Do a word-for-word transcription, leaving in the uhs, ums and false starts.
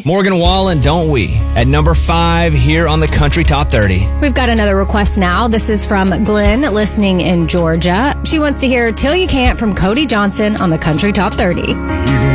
Morgan Wallen, Don't We? At number five here on the Country Top thirty. We've got another request now. This is from Glenn, listening in Georgia. She wants to hear Till You Can't from Cody Johnson on the Country Top thirty.